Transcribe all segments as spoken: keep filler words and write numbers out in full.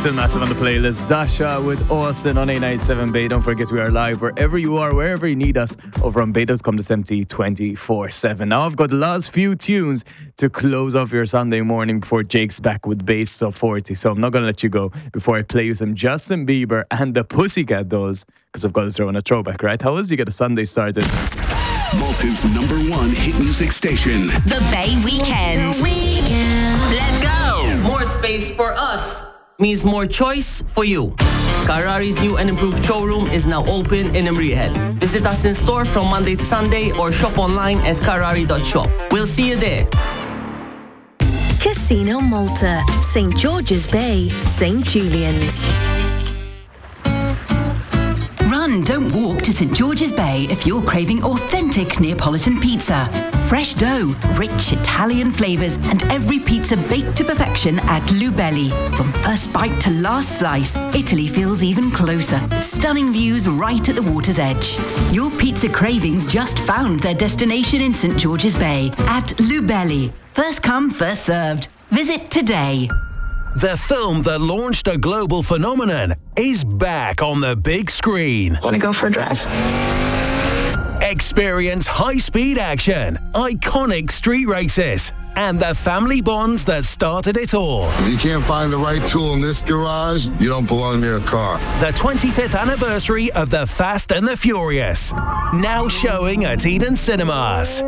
Still massive on the playlist. Dasha with Austin on eight ninety-seven Bay. Don't forget we are live wherever you are, wherever you need us, over on Bay dot com empty twenty-four seven. Now I've got the last few tunes to close off your Sunday morning before Jake's back with Bass Top forty. So I'm not going to let you go before I play you some Justin Bieber and the Pussycat Dolls, because I've got to throw in a throwback, right? How else do you get a Sunday started? Malta's number one hit music station. The Bay Weekend. The Weekend. Let's go. More space for us means more choice for you. Carrari's new and improved showroom is now open in Imriel. Visit us in store from Monday to Sunday or shop online at carrari dot shop. We'll see you there. Casino Malta, Saint George's Bay, Saint Julian's. Run, don't walk to Saint George's Bay if you're craving authentic Neapolitan pizza. Fresh dough, rich Italian flavours, and every pizza baked to perfection at Lubelli. From first bite to last slice, Italy feels even closer. Stunning views right at the water's edge. Your pizza cravings just found their destination in Saint George's Bay at Lubelli. First come, first served. Visit today. The film that launched a global phenomenon is back on the big screen. Want to go for a drive? Experience high-speed action, iconic street races, and the family bonds that started it all. If you can't find the right tool in this garage, you don't belong near a car. The twenty-fifth anniversary of The Fast and the Furious. Now showing at Eden Cinemas.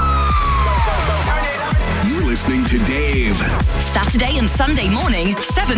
You're listening to Dave. Saturday and Sunday morning, seven